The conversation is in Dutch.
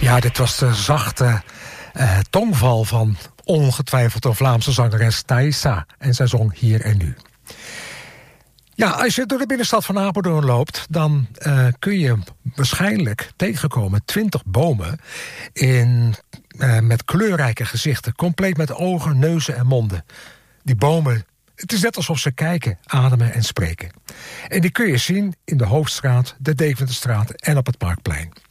Ja, dit was de zachte tongval van ongetwijfeld een Vlaamse zangeres Thaisa. En zij zong Hier en Nu. Ja, als je door de binnenstad van Apeldoorn loopt, dan kun je waarschijnlijk tegenkomen 20 bomen met kleurrijke gezichten. Compleet met ogen, neuzen en monden. Die bomen, het is net alsof ze kijken, ademen en spreken. En die kun je zien in de Hoofdstraat, de Deventerstraat en op het Marktplein.